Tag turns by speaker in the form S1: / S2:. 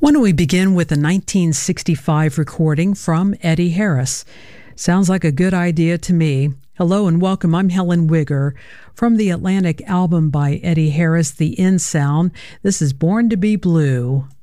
S1: Why don't we begin with a 1965 recording from Eddie Harris? Sounds like a good idea to me. Hello and welcome. I'm Helen Wigger. From the Atlantic album by Eddie Harris, The End Sound, this is Born to Be Blue.